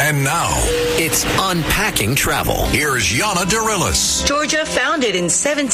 And now, it's Unpacking Travel. Here's Yana Dorillis. Georgia, founded in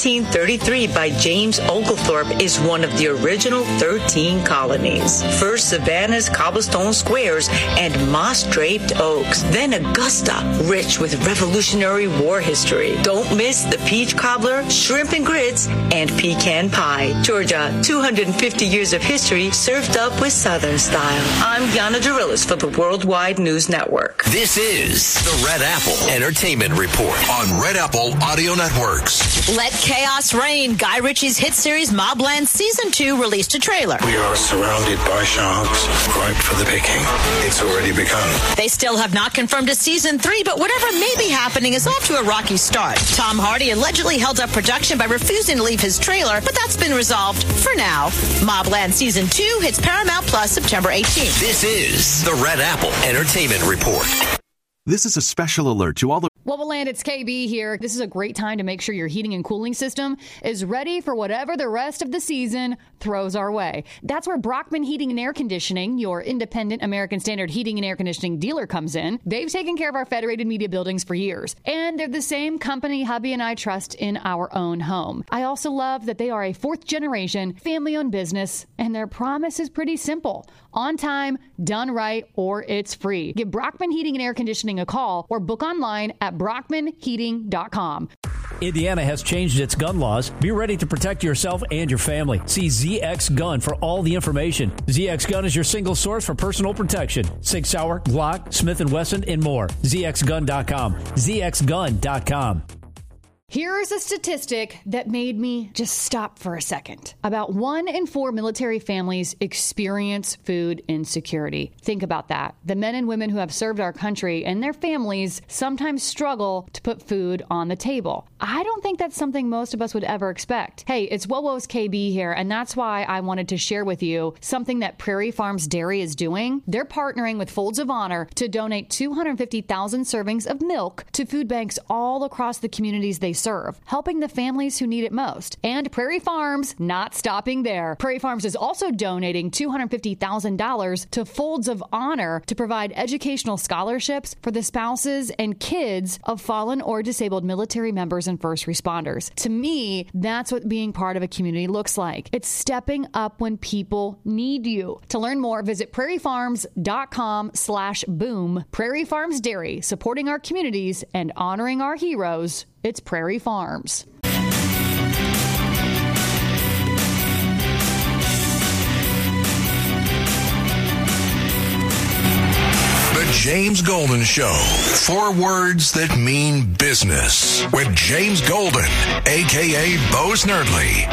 1733 by James Oglethorpe, is one of the original 13 colonies. First savannas, cobblestone squares, and moss-draped oaks. Then Augusta, rich with Revolutionary War history. Don't miss the peach cobbler, shrimp and grits, and pecan pie. Georgia, 250 years of history served up with Southern style. I'm Yana Dorillis for the Worldwide News Network. This is the Red Apple Entertainment Report on Red Apple Audio Networks. Let Chaos Reign. Guy Ritchie's hit series Mobland Season 2 released a trailer. We are surrounded by sharks, ripe for the picking. It's already begun. They still have not confirmed a Season 3, but whatever may be happening is off to a rocky start. Tom Hardy allegedly held up production by refusing to leave his trailer, but that's been resolved for now. Mobland Season 2 hits Paramount Plus September 18th. This is the Red Apple Entertainment Report. This is a special alert to all the... Levelland, it's KB here. This is a great time to make sure your heating and cooling system is ready for whatever the rest of the season throws our way. That's where Brockman Heating and Air Conditioning, your independent American Standard heating and air conditioning dealer, comes in. They've taken care of our Federated Media buildings for years, and they're the same company hubby and I trust in our own home. I also love that they are a fourth-generation, family-owned business, and their promise is pretty simple. On time, done right, or it's free. Give Brockman Heating and Air Conditioning a call or book online at brockmanheating.com. Indiana has changed its gun laws. Be ready to protect yourself and your family. See ZX Gun for all the information. ZX Gun is your single source for personal protection. Sig Sauer, Glock, Smith & Wesson, and more. ZXGun.com. ZXGun.com. Here's a statistic that made me just stop for a second. About 1 in 4 military families experience food insecurity. Think about that. The men and women who have served our country and their families sometimes struggle to put food on the table. I don't think that's something most of us would ever expect. Hey, it's WOWO's KB here, and that's why I wanted to share with you something that Prairie Farms Dairy is doing. They're partnering with Folds of Honor to donate 250,000 servings of milk to food banks all across the communities they serve, helping the families who need it most. And Prairie Farms not stopping there. Prairie Farms is also donating $250,000 to Folds of Honor to provide educational scholarships for the spouses and kids of fallen or disabled military members and first responders. To me, that's what being part of a community looks like. It's stepping up when people need you. To learn more, visit prairiefarms.com/boom. Prairie Farms Dairy, supporting our communities and honoring our heroes. It's Prairie Farms. The James Golden Show. 4 words that mean business. With James Golden, a.k.a. Bo Snerdley.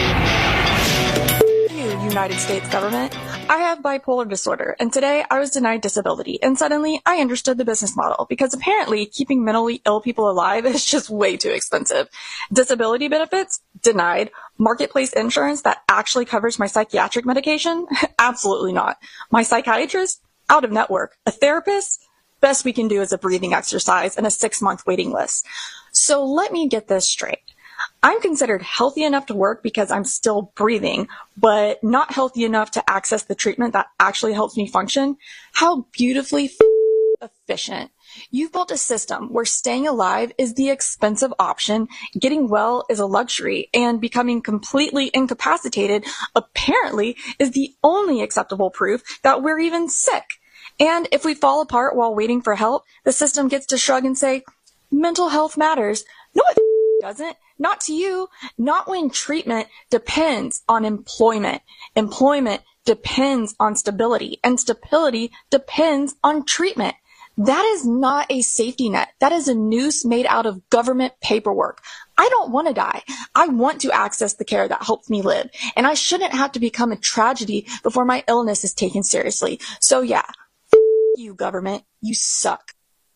United States government. I have bipolar disorder, and today I was denied disability, and suddenly I understood the business model, because apparently keeping mentally ill people alive is just way too expensive. Disability benefits? Denied. Marketplace insurance that actually covers my psychiatric medication? Absolutely not. My psychiatrist? Out of network. A therapist? Best we can do is a breathing exercise and a 6-month waiting list. So let me get this straight. I'm considered healthy enough to work because I'm still breathing, but not healthy enough to access the treatment that actually helps me function. How beautifully efficient. You've built a system where staying alive is the expensive option, getting well is a luxury, and becoming completely incapacitated apparently is the only acceptable proof that we're even sick. And if we fall apart while waiting for help, the system gets to shrug and say, mental health matters. No, it doesn't. Not to you. Not when treatment depends on employment. Employment depends on stability, and stability depends on treatment. That is not a safety net. That is a noose made out of government paperwork. I don't want to die. I want to access the care that helps me live, and I shouldn't have to become a tragedy before my illness is taken seriously. So yeah, you government, you suck.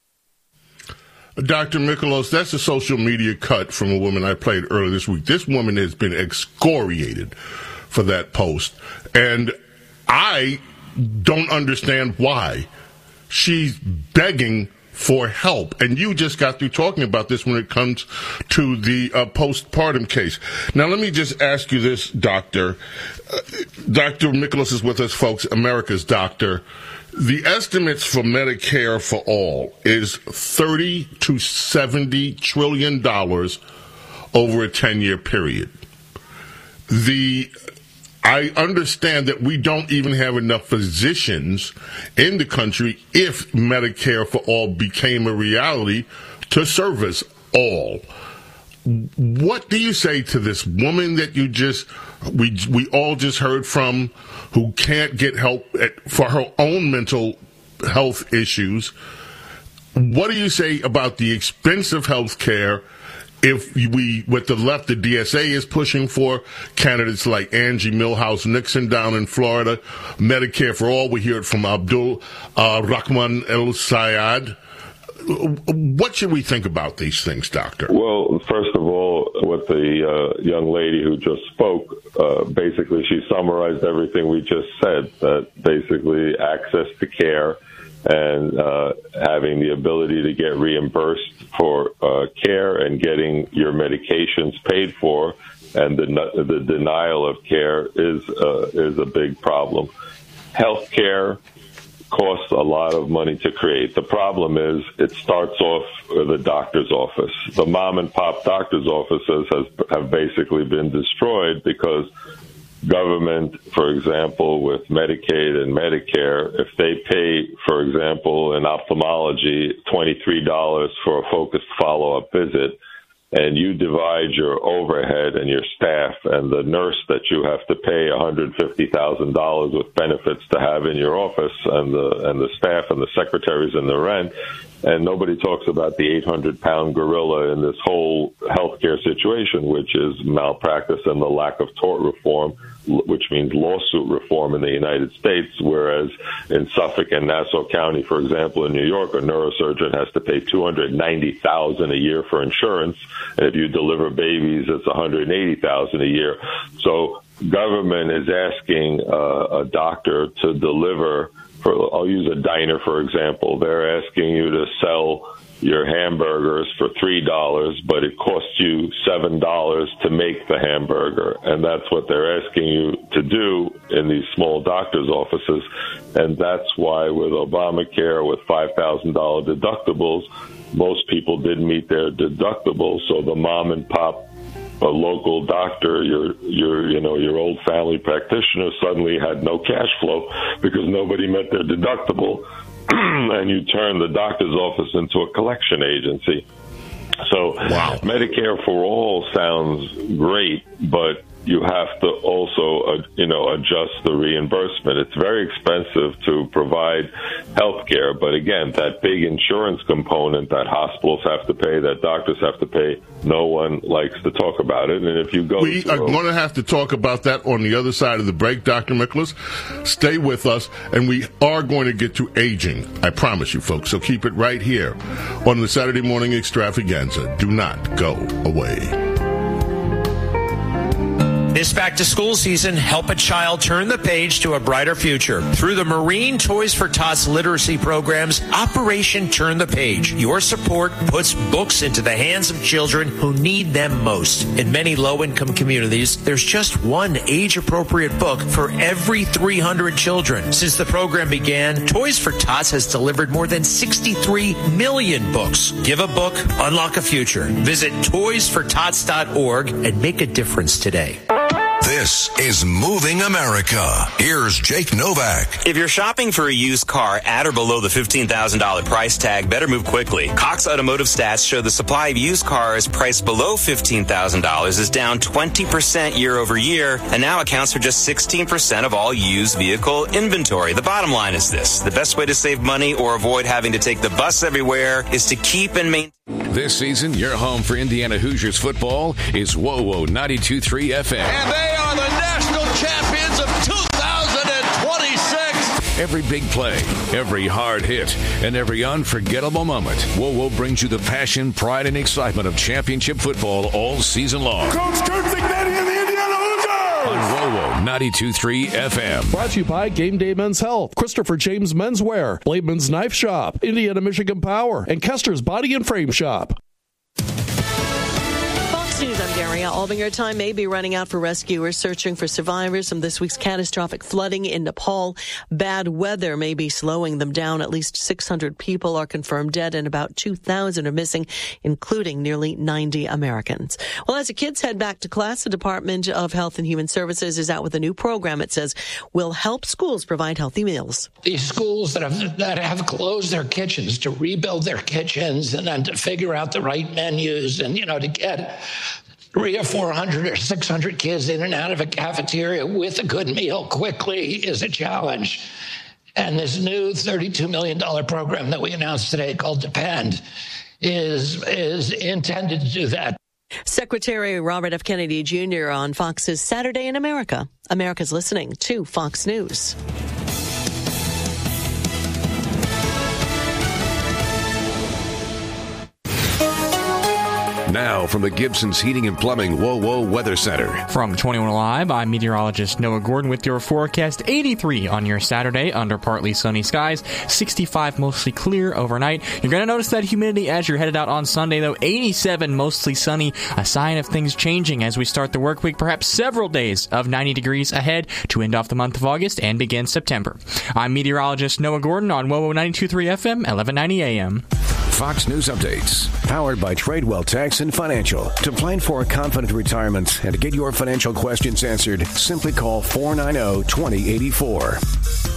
Dr. Mikolos, that's a social media cut from a woman I played earlier this week. This woman has been excoriated for that post, and I don't understand why. She's begging for help, and you just got through talking about this when it comes to the postpartum case. Now, let me just ask you this, Doctor. Dr. Mikolos is with us, folks, America's doctor. The estimates for Medicare for all is $30 to $70 trillion over a 10-year period. I understand that we don't even have enough physicians in the country if Medicare for all became a reality to service all. What do you say to this woman that we all just heard from, who can't get help for her own mental health issues? What do you say about the expensive health care if what the left, the DSA is pushing for, candidates like Angie Milhouse Nixon down in Florida, Medicare for all? We hear it from Abdul Rahman El-Sayed. What should we think about these things, Doctor? Well, first of all, with the young lady who just spoke, basically she summarized everything we just said, that basically access to care and having the ability to get reimbursed for care and getting your medications paid for, and the denial of care is a big problem. Health care costs a lot of money to create. The problem is it starts off with the doctor's office. The mom and pop doctor's offices have basically been destroyed because government, for example, with Medicaid and Medicare, if they pay, for example, in ophthalmology, $23 for a focused follow-up visit, and you divide your overhead and your staff and the nurse that you have to pay $150,000 with benefits to have in your office and the staff and the secretaries and the rent, and nobody talks about the 800-pound gorilla in this whole healthcare situation, which is malpractice and the lack of tort reform, which means lawsuit reform in the United States, whereas in Suffolk and Nassau County, for example, in New York, a neurosurgeon has to pay $290,000 a year for insurance, and if you deliver babies, it's $180,000 a year. So government is asking a doctor to deliver. I'll use a diner, for example. They're asking you to sell your hamburgers for $3, but it costs you $7 to make the hamburger. And that's what they're asking you to do in these small doctor's offices. And that's why with Obamacare, with $5,000 deductibles, most people didn't meet their deductibles. So the mom and pop, a local doctor, your old family practitioner suddenly had no cash flow because nobody met their deductible. And you turn the doctor's office into a collection agency. So wow. Medicare for all sounds great, but you have to also, adjust the reimbursement. It's very expensive to provide health care, but again, that big insurance component that hospitals have to pay, that doctors have to pay, no one likes to talk about it. And if you go, we are going to have to talk about that on the other side of the break, Dr. Miklas. Stay with us, and we are going to get to aging. I promise you, folks. So keep it right here on the Saturday Morning Extravaganza. Do not go away. This back-to-school season, help a child turn the page to a brighter future. Through the Marine Toys for Tots literacy programs, Operation Turn the Page. Your support puts books into the hands of children who need them most. In many low-income communities, there's just one age-appropriate book for every 300 children. Since the program began, Toys for Tots has delivered more than 63 million books. Give a book, unlock a future. Visit toysfortots.org and make a difference today. This is Moving America. Here's Jake Novak. If you're shopping for a used car at or below the $15,000 price tag, better move quickly. Cox Automotive stats show the supply of used cars priced below $15,000 is down 20% year over year and now accounts for just 16% of all used vehicle inventory. The bottom line is this. The best way to save money or avoid having to take the bus everywhere is to keep and maintain. This season, your home for Indiana Hoosiers football is WOWO 92.3 FM. And they are the national champions of 2026. Every big play, every hard hit, and every unforgettable moment, WOWO brings you the passion, pride, and excitement of championship football all season long. Coach Kurt Cignetti and the Indiana Hoosiers! On WOWO 92.3 FM. Brought to you by Game Day Men's Health, Christopher James Menswear, Blademan's Knife Shop, Indiana Michigan Power, and Kester's Body and Frame Shop. Fox Fox News, I'm Daria Albinger. Time may be running out for rescuers searching for survivors from this week's catastrophic flooding in Nepal. Bad weather may be slowing them down. At least 600 people are confirmed dead and about 2,000 are missing, including nearly 90 Americans. Well, as the kids head back to class, the Department of Health and Human Services is out with a new program it says will help schools provide healthy meals. These schools that have closed their kitchens to rebuild their kitchens and then to figure out the right menus and, to get 300 or 400 or 600 kids in and out of a cafeteria with a good meal quickly is a challenge. And this new $32 million program that we announced today called Depend is intended to do that. Secretary Robert F. Kennedy Jr. on Fox's Saturday in America. America's listening to Fox News. Now from the Gibson's Heating and Plumbing WoWo Weather Center. From 21 Live, I'm meteorologist Noah Gordon with your forecast. 83 on your Saturday under partly sunny skies. 65 mostly clear overnight. You're going to notice that humidity as you're headed out on Sunday, though. 87 mostly sunny. A sign of things changing as we start the work week. Perhaps several days of 90 degrees ahead to end off the month of August and begin September. I'm meteorologist Noah Gordon on WoWo 92.3 FM, 1190 AM. Fox News Updates, powered by Tradewell Tax and Financial. To plan for a confident retirement and to get your financial questions answered, simply call 490-2084.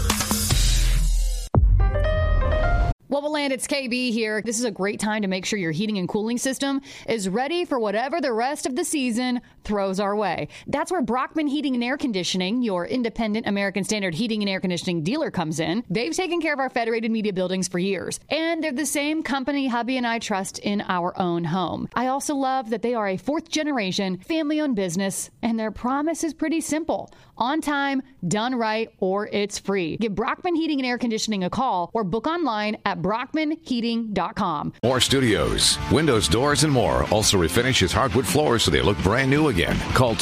Wobbleland, it's KB here. This is a great time to make sure your heating and cooling system is ready for whatever the rest of the season throws our way. That's where Brockman Heating and Air Conditioning, your independent American Standard heating and air conditioning dealer, comes in. They've taken care of our Federated Media buildings for years, and they're the same company hubby and I trust in our own home. I also love that they are a fourth-generation, family-owned business, and their promise is pretty simple. On time, done right, or it's free. Give Brockman Heating and Air Conditioning a call or book online at brockmanheating.com. More studios, windows, doors, and more. Also refinishes hardwood floors so they look brand new again. Call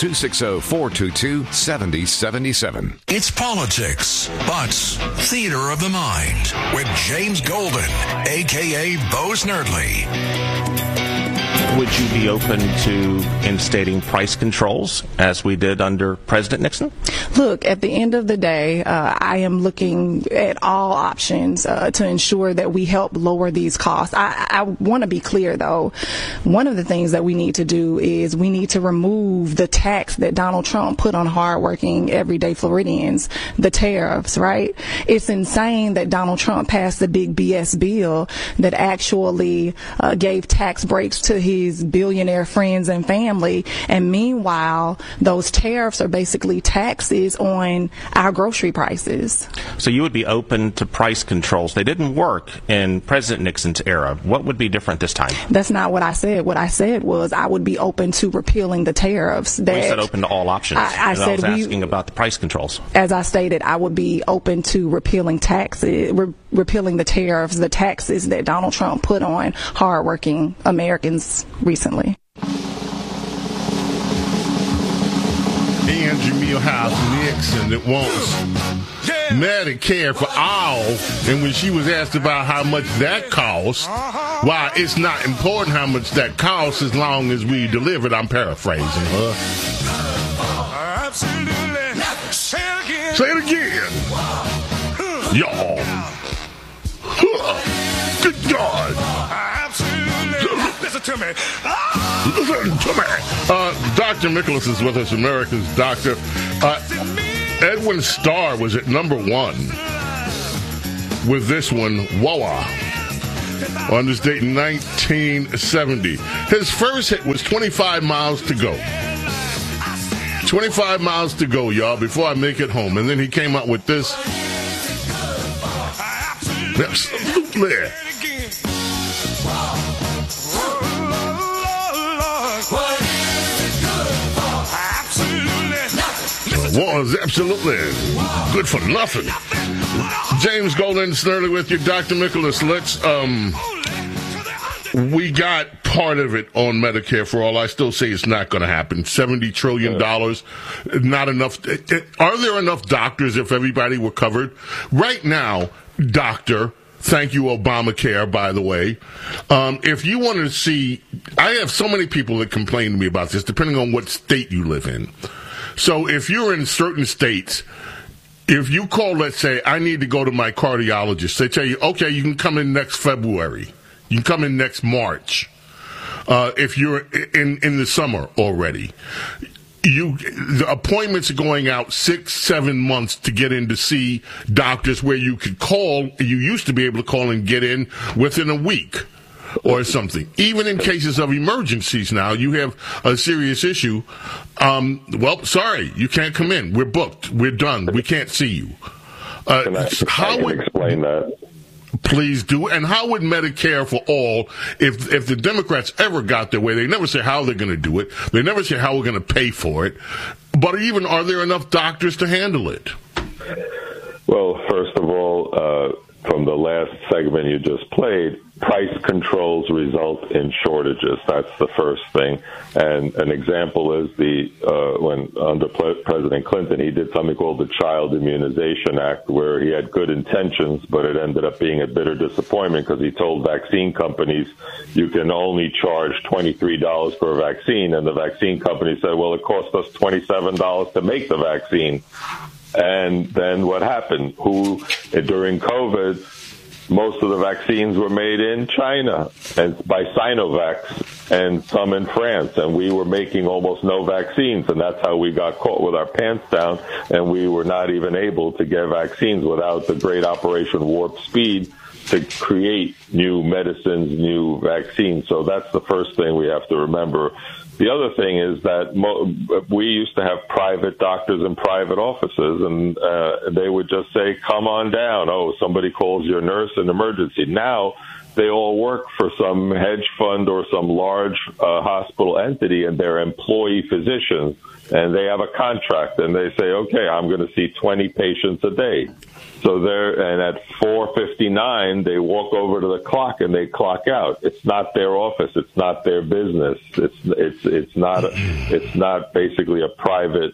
260-422-7077. It's politics, but theater of the mind with James Golden, a.k.a. Bo Snerdley. Would you be open to instating price controls as we did under President Nixon? Look, at the end of the day, I am looking at all options to ensure that we help lower these costs. I want to be clear, though. One of the things that we need to do is we need to remove the tax that Donald Trump put on hardworking, everyday Floridians, the tariffs, right? It's insane that Donald Trump passed the big BS bill that actually gave tax breaks to his billionaire friends and family, and meanwhile those tariffs are basically taxes on our grocery prices. So you would be open to price controls. They didn't work in President Nixon's era. What would be different this time? That's not what I said. What I said was I would be open to repealing the tariffs. That you said open to all options. I said I was asking about the price controls. As I stated, I would be open to repealing taxes, repealing the tariffs, the taxes that Donald Trump put on hardworking Americans recently. And Jamil House Nixon that wants Medicare for all, and when she was asked about how much that costs, why it's not important how much that costs as long as we deliver it. I'm paraphrasing her. Absolutely. Say it again. Y'all. Good God. Absolutely. Listen to me. Listen to me. Dr. Nicholas is with us, America's doctor. Edwin Starr was at number one with this one, Wawa, on this date in 1970. His first hit was 25 Miles to Go. 25 miles to go, y'all, before I make it home. And then he came out with this. Absolutely. Was absolutely good for nothing. James Golden, Snerdley with you. Dr. Nicholas, let's, we got part of it on Medicare for all. I still say it's not going to happen. $70 trillion, not enough. Are there enough doctors if everybody were covered? Right now, doctor, Thank you, Obamacare, by the way. If you want to see, I have so many people that complain to me about this, depending on what state you live in. So if you're in certain states, if you call, let's say, I need to go to my cardiologist, they tell you, okay, you can come in next February. You can come in next March. If you're in the summer already. The appointments are going out 6-7 months to get in to see doctors where you could call. You used to be able to call and get in within a week or something. Even in cases of emergencies now, you have a serious issue. Well, sorry, you can't come in. We're booked. We're done. We can't see you. How would explain that? Please do. And how would Medicare for all, if the Democrats ever got their way, they never say how they're going to do it. They never say how we're going to pay for it. But even, are there enough doctors to handle it? Well, first of all, from the last segment you just played, price controls result in shortages. That's the first thing. And an example is when under President Clinton, he did something called the Child Immunization Act, where he had good intentions, but it ended up being a bitter disappointment because he told vaccine companies you can only charge $23 per vaccine. And the vaccine company said, well, it cost us $27 to make the vaccine. And then what happened? During COVID, most of the vaccines were made in China and by Sinovac and some in France, and we were making almost no vaccines, and that's how we got caught with our pants down, and we were not even able to get vaccines without the great Operation Warp Speed to create new medicines, new vaccines. So that's the first thing we have to remember. The other thing is that we used to have private doctors in private offices, and they would just say, come on down. Oh, somebody calls your nurse in emergency. Now they all work for some hedge fund or some large hospital entity, and they're employee physicians, and they have a contract, and they say, okay, I'm going to see 20 patients a day. So and at 4:59, they walk over to the clock and they clock out. It's not their office. It's not their business. It's not basically a private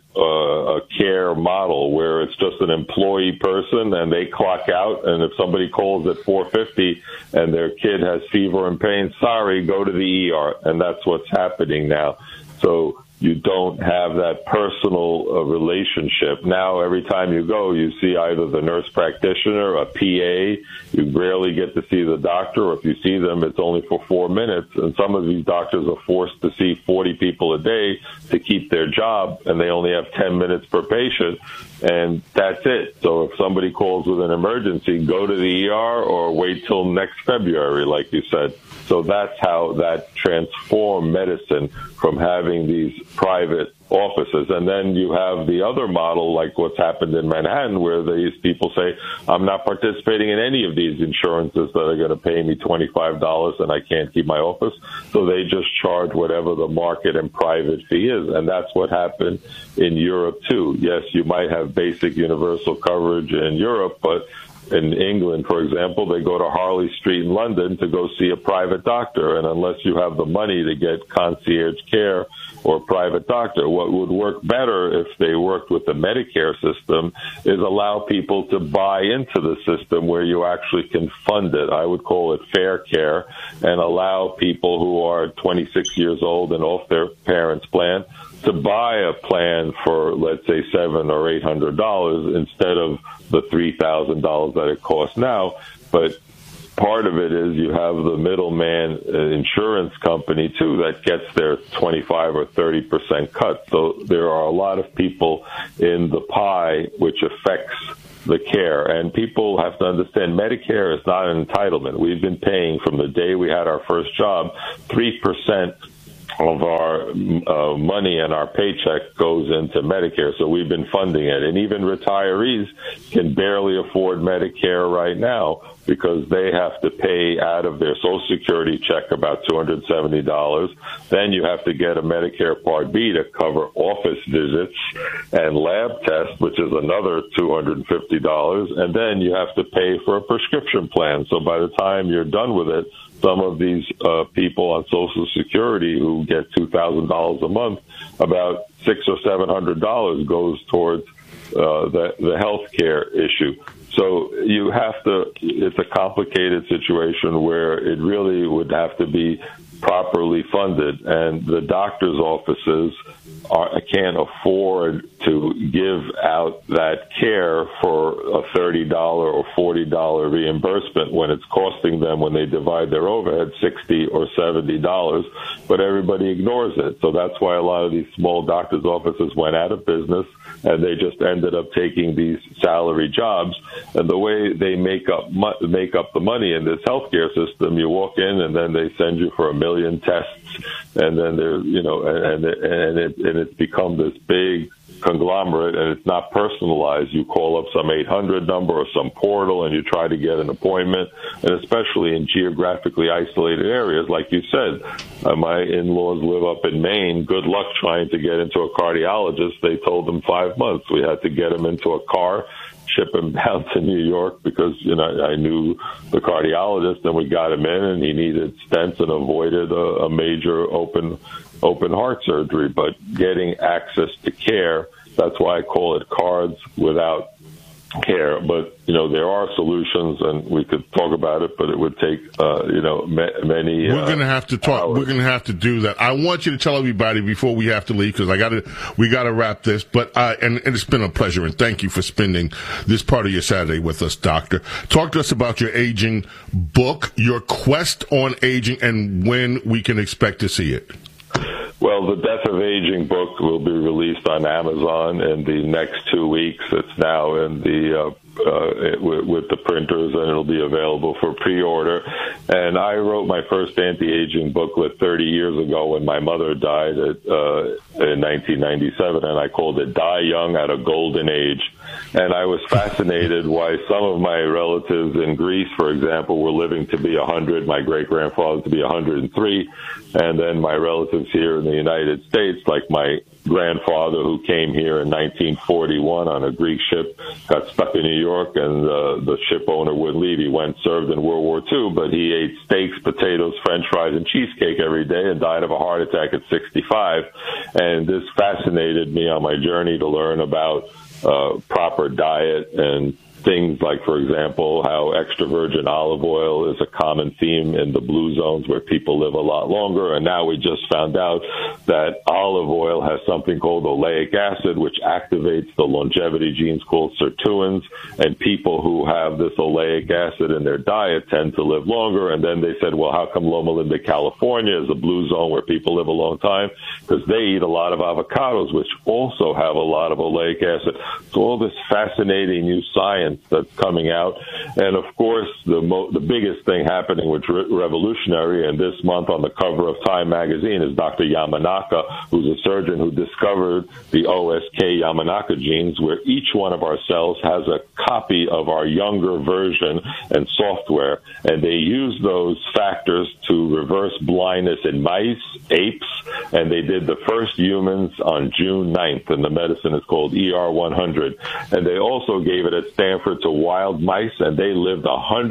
care model where it's just an employee person and they clock out. And if somebody calls at 4:50 and their kid has fever and pain, sorry, go to the ER. And that's what's happening now. So you don't have that personal relationship. Now, every time you go, you see either the nurse practitioner, a PA. You rarely get to see the doctor, or if you see them, it's only for 4 minutes. And some of these doctors are forced to see 40 people a day to keep their job, and they only have 10 minutes per patient, and that's it. So if somebody calls with an emergency, go to the ER or wait till next February, like you said. So that's how that transformed medicine from having these private offices. And then you have the other model, like what's happened in Manhattan, where these people say, I'm not participating in any of these insurances that are going to pay me $25 and I can't keep my office. So they just charge whatever the market and private fee is. And that's what happened in Europe, too. Yes, you might have basic universal coverage in Europe, but in England, for example, they go to Harley Street in London to go see a private doctor. And unless you have the money to get concierge care or a private doctor, what would work better if they worked with the Medicare system is allow people to buy into the system where you actually can fund it. I would call it fair care, and allow people who are 26 years old and off their parents' plan to buy a plan for, let's say, $700 or $800 instead of the $3,000 that it costs now. But part of it is you have the middleman insurance company, too, that gets their 25 or 30% cut. So there are a lot of people in the pie, which affects the care. And people have to understand Medicare is not an entitlement. We've been paying from the day we had our first job, 3% of our money and our paycheck goes into Medicare, so we've been funding it. And even retirees can barely afford Medicare right now because they have to pay out of their Social Security check about $270. Then you have to get a Medicare Part B to cover office visits and lab tests, which is another $250. And then you have to pay for a prescription plan. So by the time you're done with it, some of these people on Social Security who get $2,000 a month, about $600 or $700 goes towards the health care issue. So you have to, it's a complicated situation where it really would have to be properly funded, and the doctor's offices can't afford to give out that care for a $30 or $40 reimbursement when it's costing them, when they divide their overhead, $60 or $70, but everybody ignores it. So that's why a lot of these small doctor's offices went out of business, and they just ended up taking these salary jobs. And the way they make up the money in this healthcare system, you walk in and then they send you for 1 million tests, and then there's, and it's become this big conglomerate, and it's not personalized. You call up some 800 number or some portal and you try to get an appointment, and especially in geographically isolated areas, like you said, my in-laws live up in Maine. Good luck trying to get into a cardiologist. They told them 5 months. We had to get them into a car, ship him down to New York because, I knew the cardiologist, and we got him in, and he needed stents and avoided a major open heart surgery. But getting access to care, that's why I call it cards without care. But, there are solutions, and we could talk about it, but it would take, many. We're going to have to talk. Hours. We're going to have to do that. I want you to tell everybody before we have to leave, because we got to wrap this. But and it's been a pleasure, and thank you for spending this part of your Saturday with us, Doctor. Talk to us about your aging book, your quest on aging, and when we can expect to see it. Well, the Death of Aging book will be released on Amazon in the next 2 weeks. It's now in the with the printers, and it'll be available for pre-order. And I wrote my first anti-aging booklet 30 years ago when my mother died in 1997, and I called it Die Young at a Golden Age. And I was fascinated why some of my relatives in Greece, for example, were living to be 100, my great-grandfather to be 103, and then my relatives here in the United States, like my grandfather who came here in 1941 on a Greek ship, got stuck in New York, and the ship owner wouldn't leave. He went, served in World War II, but he ate steaks, potatoes, French fries, and cheesecake every day and died of a heart attack at 65. And this fascinated me on my journey to learn about proper diet and things like, for example, how extra virgin olive oil is a common theme in the blue zones where people live a lot longer. And now we just found out that olive oil has something called oleic acid, which activates the longevity genes called sirtuins. And people who have this oleic acid in their diet tend to live longer. And then they said, well, how come Loma Linda, California is a blue zone where people live a long time? Because they eat a lot of avocados, which also have a lot of oleic acid. So all this fascinating new science that's coming out. And of course, the biggest thing happening, which revolutionary, and this month on the cover of Time magazine is Dr. Yamanaka, who's a surgeon who discovered the OSK Yamanaka genes, where each one of our cells has a copy of our younger version and software. And they use those factors to reverse blindness in mice, apes, and they did the first humans on June 9th, and the medicine is called ER100. And they also gave it at Stanford to wild mice, and they lived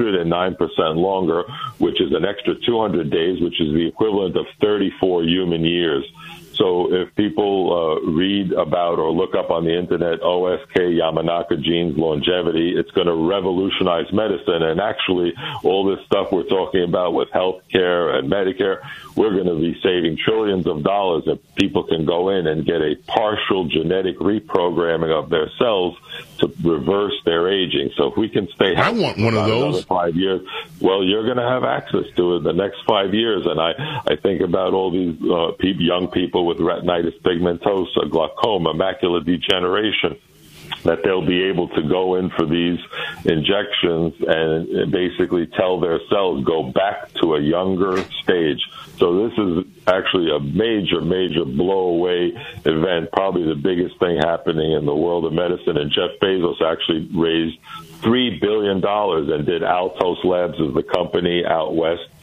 109% longer, which is an extra 200 days, which is the equivalent of 34 human years. So if people read about or look up on the internet OSK Yamanaka genes longevity, it's going to revolutionize medicine. And actually, all this stuff we're talking about with healthcare and Medicare, we're going to be saving trillions of dollars if people can go in and get a partial genetic reprogramming of their cells to reverse their aging. So if we can stay healthy, I want one of those. 5 years, well, you're going to have access to it the next 5 years. And I think about all these young people with retinitis pigmentosa, glaucoma, macular degeneration, that they'll be able to go in for these injections and basically tell their cells go back to a younger stage. So this is actually a major, major blow-away event, probably the biggest thing happening in the world of medicine. And Jeff Bezos actually raised $3 billion and did Altos Labs as the company out west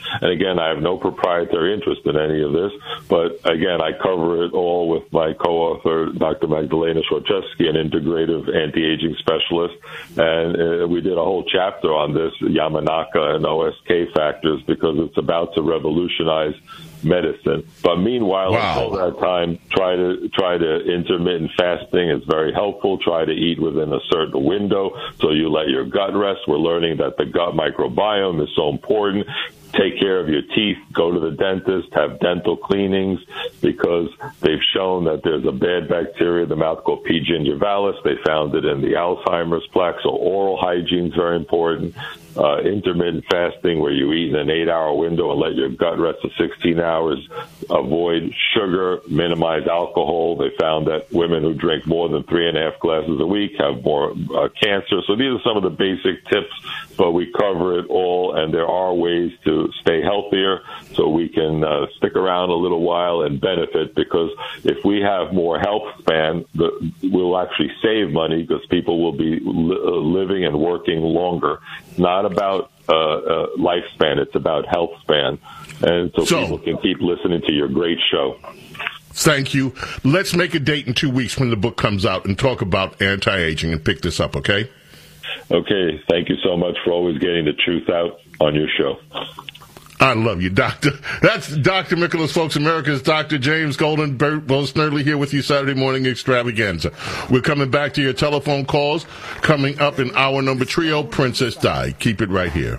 And again, I have no proprietary interest in any of this, but again, I cover it all with my co-author, Dr. Magdalena Schwarczewski, an integrative anti-aging specialist. And we did a whole chapter on this, Yamanaka and OSK factors, because it's about to revolutionize medicine. But meanwhile, until that time, try to intermittent fasting is very helpful. Try to eat within a certain window so you let your gut rest. We're learning that the gut microbiome is so important. Take care of your teeth, go to the dentist, have dental cleanings, because they've shown that there's a bad bacteria in the mouth called P. gingivalis. They found it in the Alzheimer's plaque, so oral hygiene is very important. Intermittent fasting, where you eat in an 8-hour window and let your gut rest for 16 hours. Avoid sugar, minimize alcohol. They found that women who drink more than 3.5 glasses a week have more cancer. So these are some of the basic tips, but we cover it all, and there are ways to stay healthier so we can stick around a little while and benefit, because if we have more health span, we'll actually save money because people will be living and working longer. Not about lifespan, it's about health span. And so people can keep listening to your great show. Thank you. Let's make a date in 2 weeks when the book comes out and talk about anti-aging and pick this up, okay? Okay. Thank you so much for always getting the truth out on your show. I love you, Doctor. That's Dr. Nicholas Folks, America's Dr. James Golden, Bo Snerdley here with you, Saturday Morning Extravaganza. We're coming back to your telephone calls. Coming up in hour number trio, Princess Di. Keep it right here.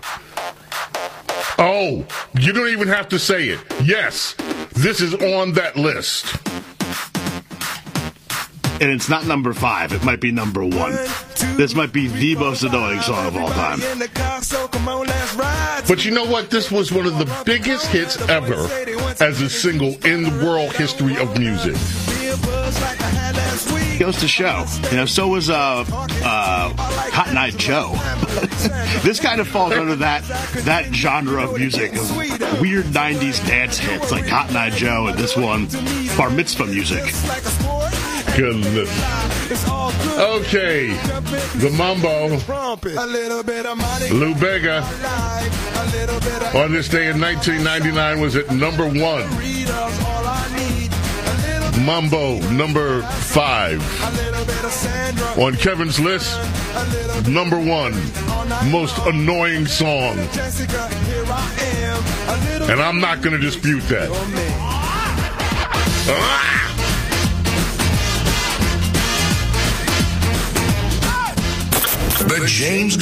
Oh, you don't even have to say it. Yes, this is on that list. And it's not number 5. It might be number 1. This might be the most annoying song of all time. But you know what? This was one of the biggest hits ever as a single in the world history of music. Goes to show. So was Cotton Eye Joe. This kind of falls under that genre of music, of weird 90s dance hits like Cotton Eye Joe, and this one, bar mitzvah music. Goodness. Okay, the Mambo, Lou Bega, on this day in 1999 was at number 1. Mambo, number 5. On Kevin's list, number 1, most annoying song. And I'm not going to dispute that. The James